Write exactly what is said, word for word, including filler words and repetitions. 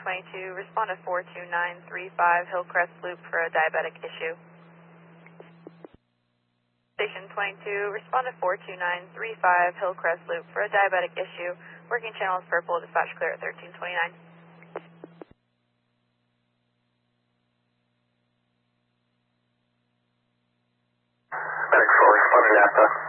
twenty-two, respond to four two nine three five Hillcrest Loop for a diabetic issue. Station twenty-two, respond to four two nine three five Hillcrest Loop for a diabetic issue. Working channel is purple, dispatch clear at thirteen twenty-nine. Medic four, respond to Napa.